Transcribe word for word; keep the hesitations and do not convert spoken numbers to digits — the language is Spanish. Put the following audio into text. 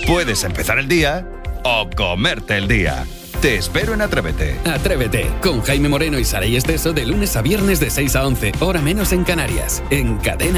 Puedes empezar el día o comerte el día. Te espero en Atrévete. Atrévete, con Jaime Moreno y Saray Esteso de lunes a viernes de seis a once, hora menos en Canarias, en Cadena